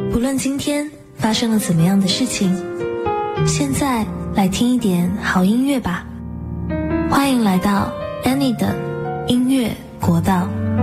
不论今天发生了怎么样的事情，现在来听一点好音乐吧。欢迎来到 Annie 的音乐国道。